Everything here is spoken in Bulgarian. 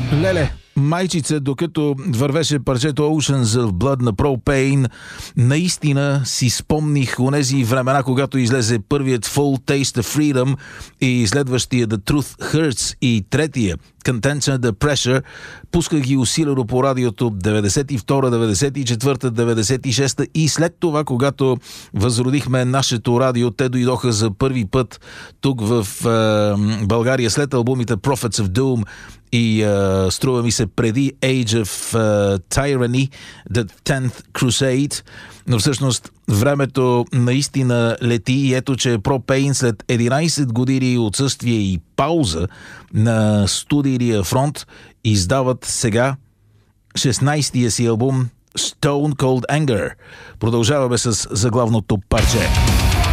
Леле, майчица, докато вървеше парчето Oceans of Blood на Propane, наистина си спомних онези времена, когато излезе първият Full Taste of Freedom и следващия The Truth Hurts и третия Contention Under Pressure. Пусках ги усилено по радиото 92, 94, 96 и след това, когато възродихме нашето радио, те дойдоха за първи път тук в България след албумите Prophets of Doom и струва ми се преди Age of Tyranny, The 10th Crusade. Но всъщност времето наистина лети и ето, че Propane след 11 години отсъствие и пауза на студийния фронт издават сега 16-тия си албум Stone Cold Anger. Продължаваме с заглавното парче.